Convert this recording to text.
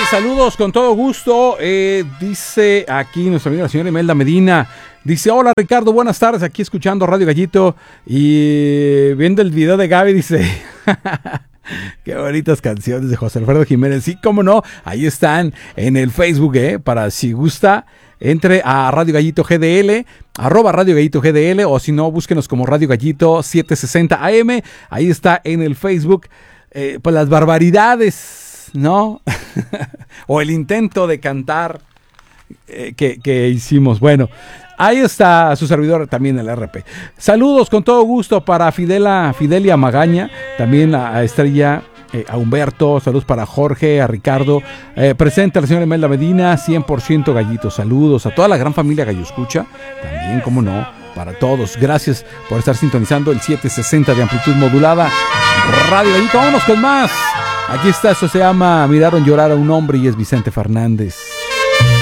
saludos con todo gusto. Dice aquí nuestra amiga la señora Imelda Medina. Dice, hola Ricardo, buenas tardes, aquí escuchando Radio Gallito y viendo el video de Gaby, dice, qué bonitas canciones de José Alfredo Jiménez. Sí, cómo no, ahí están en el Facebook, para si gusta, entre a Radio Gallito GDL, @Radio Gallito GDL, o si no, búsquenos como Radio Gallito 760 AM, ahí está en el Facebook, pues las barbaridades, ¿no? O el intento de cantar que hicimos. Bueno, ahí está su servidor también el RP. Saludos con todo gusto para Fidelia Magaña, también a Estrella, a Humberto, saludos para Jorge, a Ricardo, presente a la señora Imelda Medina, 100% Gallito, saludos a toda la gran familia Gallo Escucha, también, como no, para todos. Gracias por estar sintonizando el 760 de amplitud modulada Radio Gallito. Vámonos con más. Aquí está, esto se llama Miraron llorar a un hombre y es Vicente Fernández.